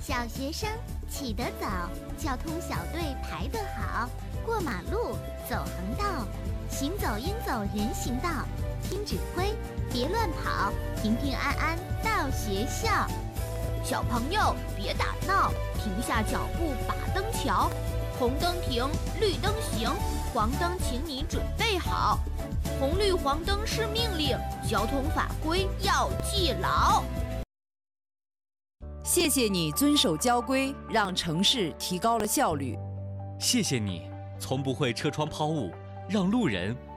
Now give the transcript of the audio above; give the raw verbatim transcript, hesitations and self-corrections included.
小学生起得早，交通小队排得好，过马路走横道，行走应走人行道，听指挥别乱跑，平平安安到学校。小朋友别打闹，停下脚步把灯瞧，红灯停，绿灯行，黄灯请你准备好。红绿黄灯是命令，交通法规要记牢。 谢谢你遵守交规，让城市提高了效率。 谢谢你从不会车窗抛物，让路人